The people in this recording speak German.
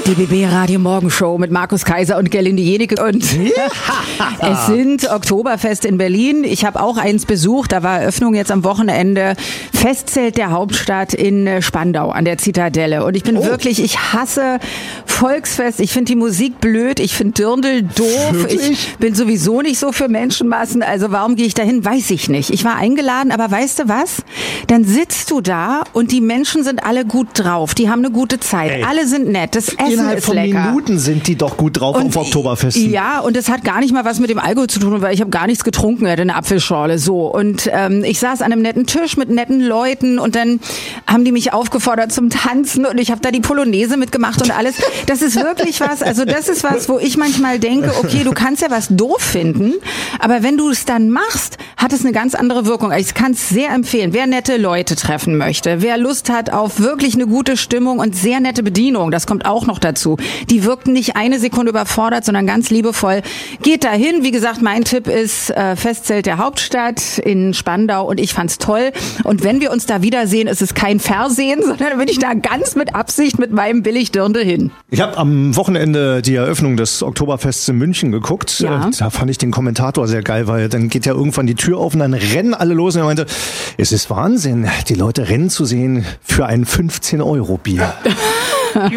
Die BB Radio Morgenshow mit Markus Kaiser und Gerlinde Jenike. Und es sind Oktoberfest in Berlin. Ich habe auch eins besucht. Da war Eröffnung jetzt am Wochenende. Festzelt der Hauptstadt in Spandau an der Zitadelle. Und ich bin wirklich, ich hasse Volksfest. Ich finde die Musik blöd. Ich finde Dirndl doof. Wirklich? Ich bin sowieso nicht so für Menschenmassen. Also warum gehe ich dahin? Weiß ich nicht. Ich war eingeladen, aber weißt du was? Dann sitzt du da und die Menschen sind alle gut drauf. Die haben eine gute Zeit. Ey. Alle sind nett. Das Essen Innerhalb ist von lecker. Minuten sind die doch gut drauf auf Oktoberfesten. Ja, und es hat gar nicht mal was mit dem Alkohol zu tun, weil ich habe gar nichts getrunken, ich hatte eine Apfelschorle, so. Und ich saß an einem netten Tisch mit netten Leuten und dann haben die mich aufgefordert zum Tanzen und ich habe da die Polonaise mitgemacht und alles. Das ist wirklich was, also das ist was, wo ich manchmal denke, okay, du kannst ja was doof finden, aber wenn du es dann machst, hat es eine ganz andere Wirkung. Ich kann es sehr empfehlen, wer nette Leute treffen möchte, wer Lust hat auf wirklich eine gute Stimmung und sehr nette Bedienung, das kommt auch noch dazu. Die wirkten nicht eine Sekunde überfordert, sondern ganz liebevoll. Geht dahin. Wie gesagt, mein Tipp ist Festzelt der Hauptstadt in Spandau und ich fand's toll. Und wenn wir uns da wiedersehen, ist es kein Versehen, sondern bin ich da ganz mit Absicht mit meinem Billigdirndl hin. Ich habe am Wochenende die Eröffnung des Oktoberfests in München geguckt. Ja. Da fand ich den Kommentator sehr geil, weil dann geht ja irgendwann die Tür auf und dann rennen alle los. Und er meinte, es ist Wahnsinn, die Leute rennen zu sehen für ein 15-Euro-Bier.